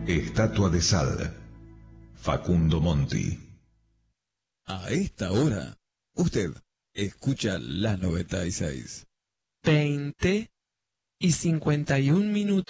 Estatua de Sal, Facundo Monti. A esta hora, usted escucha la 96. 20:51.